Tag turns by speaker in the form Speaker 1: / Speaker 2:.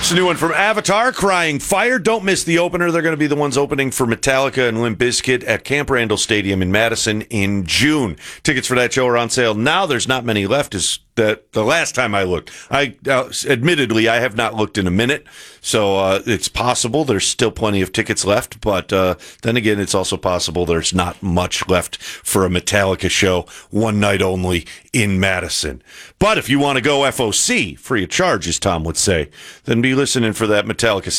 Speaker 1: It's a new one from Avatar, Crying Fire. Don't miss the opener. They're going to be the ones opening for Metallica and Limp Bizkit at Camp Randall Stadium in Madison in June. Tickets for that show are on sale now. There's not many left. The last time I looked, admittedly, I have not looked in a minute, so it's possible there's still plenty of tickets left, but then again, it's also possible there's not much left for a Metallica show, one night only in Madison. But if you want to go FOC, free of charge, as Tom would say, then be listening for that Metallica